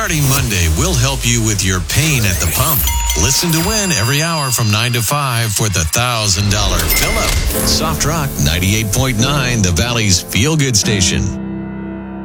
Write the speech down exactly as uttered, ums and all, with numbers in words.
Starting Monday, we'll help you with your pain at the pump. Listen to win every hour from nine to five for the one thousand dollars fill-up. Soft Rock ninety-eight point nine, the Valley's feel-good station.